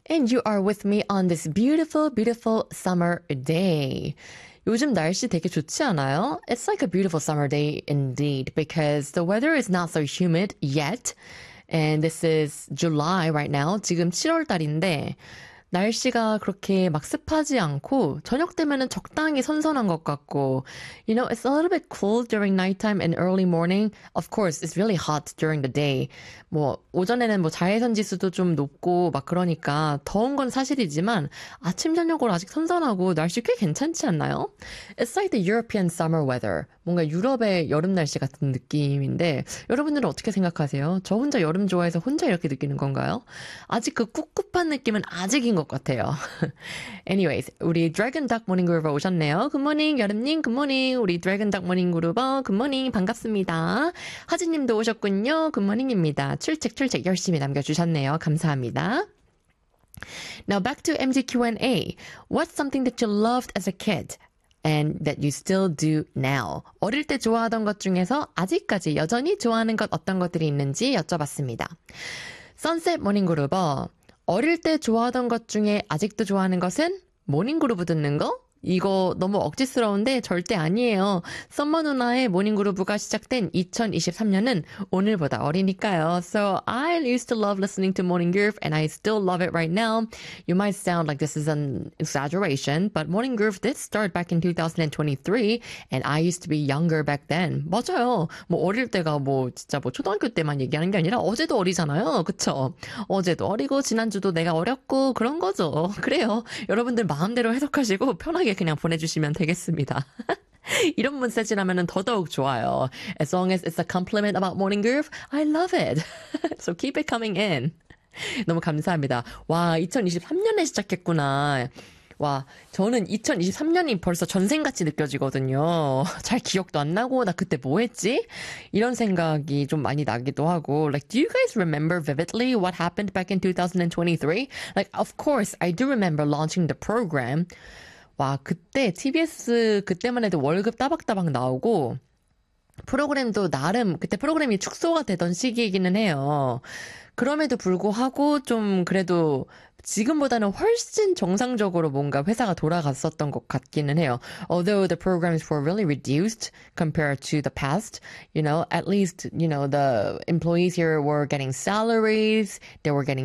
And you are with me on this beautiful, beautiful summer day. 요즘 날씨 되게 좋지 않아요? It's like a beautiful summer day indeed because the weather is not so humid yet. And this is July right now. 지금 7월 달인데 날씨가 그렇게 막 습하지 않고 저녁 되면은 적당히 선선한 것 같고 you know, it's a little bit cool during nighttime and early morning. Of course, it's really hot during the day. 뭐 오전에는 뭐 자외선 지수도 좀 높고 막 그러니까 더운 건 사실이지만 아침 저녁으로 아직 선선하고 날씨 꽤 괜찮지 않나요? It's like the European summer weather. 뭔가 유럽의 여름 날씨 같은 느낌인데 여러분들은 어떻게 생각하세요? 저 혼자 여름 좋아해서 혼자 이렇게 느끼는 건가요? 아직 그 꿉꿉한 느낌은 아직인 것 같아요. Anyways, 우리 드래곤 닥 모닝 그루버 오셨네요. 굿모닝 여름님, 굿모닝 우리 드래곤 닥 모닝 그루버 굿모닝 반갑습니다. 하진님도 오셨군요. 굿모닝입니다. 출첵 열심히 남겨주셨네요. 감사합니다. Now back to MG Q&A. What's something that you loved as a kid? And that you still do now. 어릴 때 좋아하던 것 중에서 아직까지 여전히 좋아하는 것 어떤 것들이 있는지 여쭤봤습니다. 선셋 모닝그루버. 어릴 때 좋아하던 것 중에 아직도 좋아하는 것은 모닝그루브 듣는 거? 이거 너무 억지스러운데 절대 아니에요. 썸머 누나의 모닝그루브가 시작된 2023년은 오늘보다 어리니까요. So I used to love listening to Morning Groove and I still love it right now. You might sound like this is an exaggeration, but Morning Groove did start back in 2023 and I used to be younger back then. 맞아요. 뭐 어릴 때가 뭐 진짜 뭐 초등학교 때만 얘기하는 게 아니라 어제도 어리잖아요. 그쵸? 어제도 어리고 지난주도 내가 어렸고 그런 거죠. 그래요. 여러분들 마음대로 해석하시고 편하게 그냥 보내주시면 되겠습니다. 이런 문세지라면 더더욱 좋아요. As long as it's a compliment about Morning Groove, I love it. So keep it coming in. 너무 감사합니다. 와, 2023년에 시작했구나. 와, 저는 2023년이 벌써 전생같이 느껴지거든요. 잘 기억도 안 나고 나 그때 뭐 했지? 이런 생각이 좀 많이 나기도 하고 Like, do you guys remember vividly what happened back in 2023? Like, of course, I do remember launching the program. 와, 그때 TBS 그때만 해도 월급 따박따박 나오고 프로그램도 나름 그때 프로그램이 축소가 되던 시기이기는 해요. 그럼에도 불구하고 좀 그래도 지금보다는 훨씬 정상적으로 뭔가 회사가 돌아갔었던 것 같기는 해요. Although the programs were really reduced compared to the past, you know, at least, you know, the employees here were getting salaries, they were getting